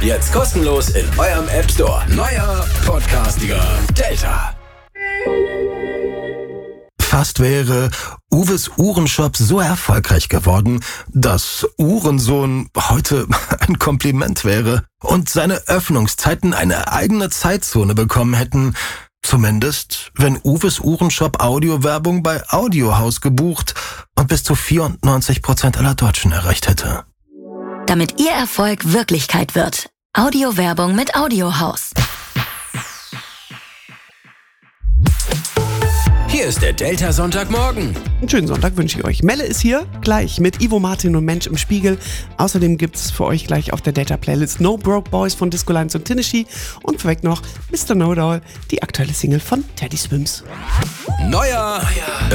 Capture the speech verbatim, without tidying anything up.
Jetzt kostenlos in eurem App Store. Neuer Podcastiger Delta. Fast wäre Uwes Uhrenshop so erfolgreich geworden, dass Uhrensohn heute ein Kompliment wäre und seine Öffnungszeiten eine eigene Zeitzone bekommen hätten. Zumindest, wenn Uwes Uhrenshop Audiowerbung bei Audiohaus gebucht und bis zu vierundneunzig Prozent aller Deutschen erreicht hätte. Damit Ihr Erfolg Wirklichkeit wird. Audiowerbung mit Audiohaus. Hier ist der Delta Sonntagmorgen. Einen schönen Sonntag wünsche ich euch. Melle ist hier, gleich mit Ivo Martin und Mensch im Spiegel. Außerdem gibt es für euch gleich auf der Delta-Playlist No Broke Boys von Disco Lines und Tennessee und vorweg noch Mister No Doll, die aktuelle Single von Teddy Swims. Neuer